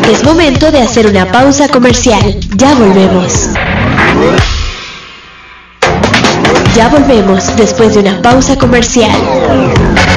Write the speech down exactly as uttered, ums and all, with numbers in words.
Es momento de hacer una pausa comercial. Ya volvemos. Ya volvemos después de una pausa comercial.